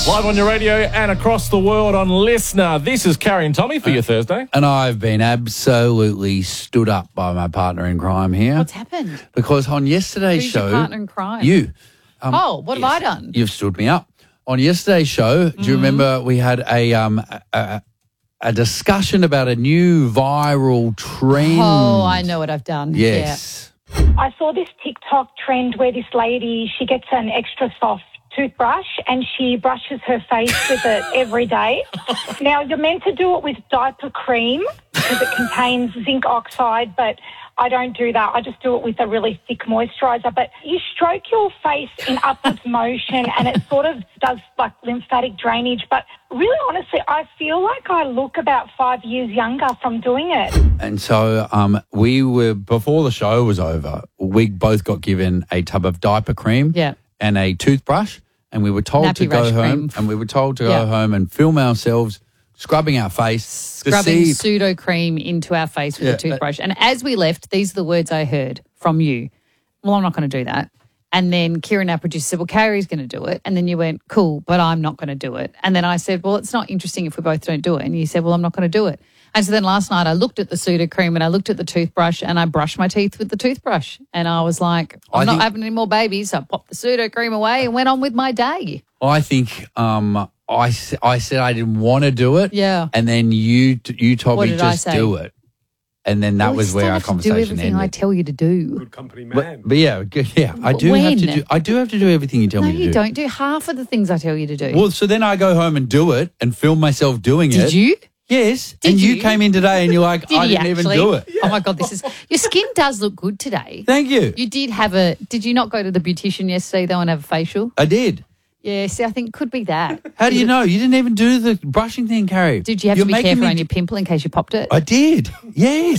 Live on your radio and across the world on Listener. This is Carrie and Tommy for your Thursday. And I've been absolutely stood up by my partner in crime here. What's happened? Because on yesterday's Who's show... your partner in crime? You. What have I done? You've stood me up. On yesterday's show, do you remember we had a discussion about a new viral trend? Oh, I know what I've done. Yes. I saw this TikTok trend where this lady, she gets an extra soft toothbrush and she brushes her face with it every day. Now, you're meant to do it with diaper cream because it contains zinc oxide, but I don't do that. I just do it with a really thick moisturiser. But you stroke your face in upwards motion and it sort of does like lymphatic drainage. But really, honestly, I feel like I look about 5 years younger from doing it. And so we were, before the show was over, we both got given a tub of diaper cream and a toothbrush. And we were told Nappy to go rash home, cream. and we were told to go home and film ourselves scrubbing our face, Scrubbing pseudo cream into our face with a toothbrush. And as we left, these are the words I heard from you. Well, I'm not going to do that. And then Kieran, our producer, said, well, Carrie's going to do it. And then you went, cool, but I'm not going to do it. And then I said, well, it's not interesting if we both don't do it. And you said, well, I'm not going to do it. And so then last night I looked at the pseudo cream and I looked at the toothbrush and I brushed my teeth with the toothbrush. And I was like, I'm not having any more babies. So I popped the pseudo cream away and went on with my day. I think I said I didn't want to do it. Yeah. And then you told What me did I just say? do it. And then that was where our conversation do everything ended. I tell you to do. Good company man. But yeah, I do have to do. I do have to do everything you tell No, me to do. you don't do half of the things I tell you to do. Well, so then I go home and do it and film myself doing it. Did you? Yes. Did and you you? came in today and you're like, Did I you didn't even actually? do it. Oh my God, your skin does look good today. Thank you. You did you not go to the beautician yesterday though and have a facial? I did. Yeah, see, I think it could be that. How do you know? You didn't even do the brushing thing, Carrie. Did you have to be careful on your pimple in case you popped it? I did. Yes.